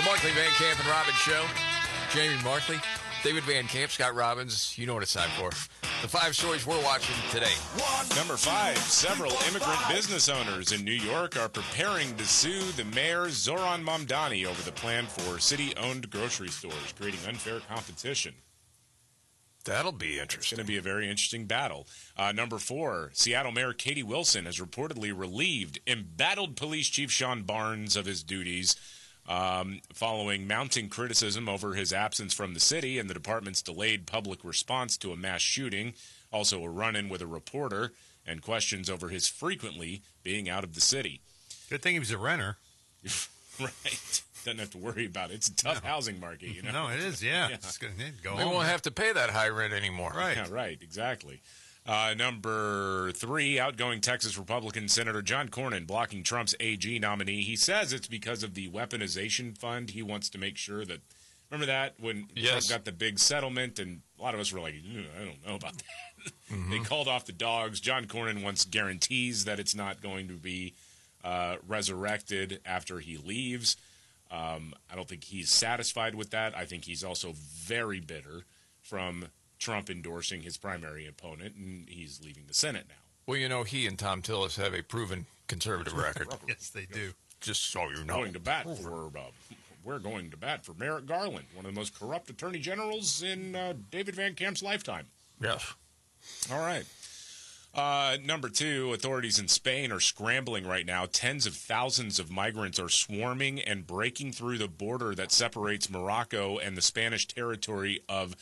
The Markley, Van Camp, and Robbins Show. Jamie Markley, David Van Camp, Scott Robbins. You know what it's time for. The 5 stories we're watching today. Number 5, several immigrant business owners in New York are preparing to sue the mayor, Zoran Mamdani, over the plan for city-owned grocery stores, creating unfair competition. That'll be It's interesting. going to be a very interesting battle. Number 4, Seattle Mayor Katie Wilson has reportedly relieved embattled Police Chief Sean Barnes of his duties following mounting criticism over his absence from the city and the department's delayed public response to a mass shooting, also a run-in with a reporter, and questions over his frequently being out of the city. Good thing he was a renter. Right. Doesn't have to worry about it. It's a tough housing market, you know. No, it is, yeah. It's gonna go We home. won't have to pay that high rent anymore. Right. Yeah, right, exactly. Number 3, outgoing Texas Republican Senator John Cornyn blocking Trump's AG nominee. He says it's because of the weaponization fund. He wants to make sure that, remember that when Trump got the big settlement, and a lot of us were like, I don't know about that. They called off the dogs. John Cornyn wants guarantees that it's not going to be resurrected after he leaves. I don't think he's satisfied with that. I think he's also very bitter from Trump endorsing his primary opponent, and he's leaving the Senate now. Well, you know, he and Tom Tillis have a proven conservative record. Yes, they do. Just so you know. We're going to bat for Merrick Garland, one of the most corrupt attorney generals in David Van Camp's lifetime. Yes. All right. Number 2, authorities in Spain are scrambling right now. Tens of thousands of migrants are swarming and breaking through the border that separates Morocco and the Spanish territory of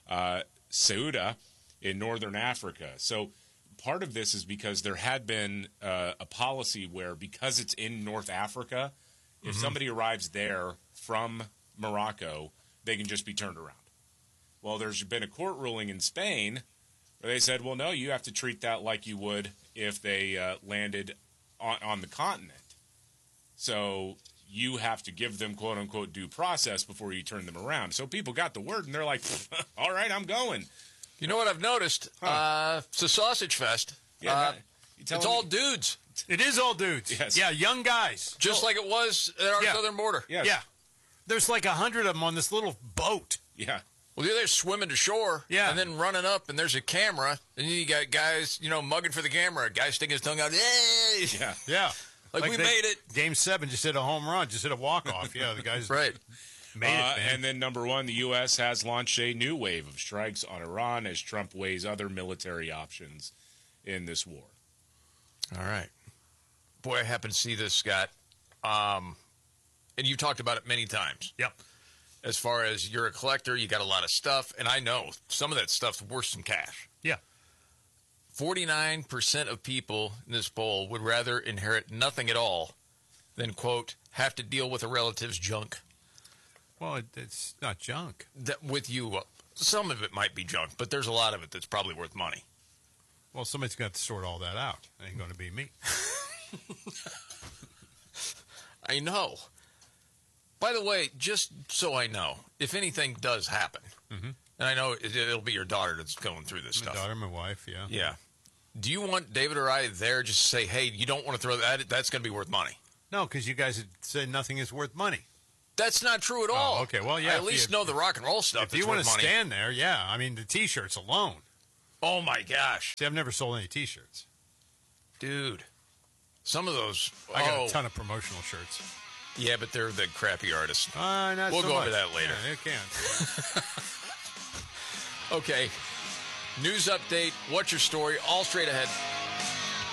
Ceuta in northern Africa. So part of this is because there had been a policy where, because it's in North Africa, if somebody arrives there from Morocco, they can just be turned around. Well, there's been a court ruling in Spain where they said, well, no, you have to treat that like you would if they landed on the continent. So you have to give them, quote-unquote, due process before you turn them around. So people got the word, and they're like, all right, I'm going. You know what I've noticed? It's a sausage fest. Yeah, it's all dudes. It is all dudes. Yes. Yeah, young guys. Just like it was at our Yeah. southern border. Yes. Yeah. There's like 100 of them on this little boat. Yeah. Well, they're swimming to shore Yeah. and then running up, and there's a camera, and then you got guys, mugging for the camera. A guy sticking his tongue out. Hey! Yeah. Yeah. Like we made it. Game 7 just hit a home run, just hit a walk-off. Yeah, the guys Right. made it, man. And then number 1, the U.S. has launched a new wave of strikes on Iran as Trump weighs other military options in this war. All right. Boy, I happen to see this, Scott. And you've talked about it many times. Yep. As far as you're a collector, you got a lot of stuff, and I know some of that stuff's worth some cash. Yeah. 49% of people in this poll would rather inherit nothing at all than, quote, have to deal with a relative's junk. Well, it's not junk. That with you, some of it might be junk, but there's a lot of it that's probably worth money. Well, somebody's got to sort all that out. It ain't going to be me. I know. By the way, just so I know, if anything does happen, and I know it'll be your daughter that's going through this My stuff. daughter, my wife, yeah. Yeah. Do you want David or I there just to say, hey, you don't want to throw that? That's going to be worth money. No, because you guys had said nothing is worth money. That's not true at all. okay. Well, yeah, I at if least you- know the rock and roll stuff If that's you want worth to money. stand there, yeah. I mean, the T-shirts alone. Oh, my gosh. See, I've never sold any T-shirts. Dude. Some of those. I got a ton of promotional shirts. Yeah, but they're the crappy artists. Not We'll so go much. over that later. Yeah, you can. Okay. News update. What's your story? All straight ahead.